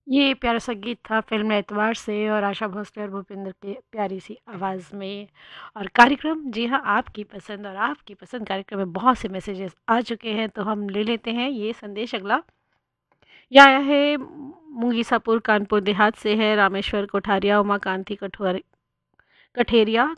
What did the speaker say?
ये प्यारा सा गीत था फ़िल्म एतवार से और आशा भोसले और भूपेंद्र की प्यारी सी आवाज़ में। और कार्यक्रम, जी हाँ, आपकी पसंद और आपकी पसंद कार्यक्रम में बहुत से मैसेजेस आ चुके हैं, तो हम ले लेते हैं ये संदेश अगला। ये आया है मुंगीसापुर कानपुर देहात से है, रामेश्वर कोठारिया, उमाकांति कठेरिया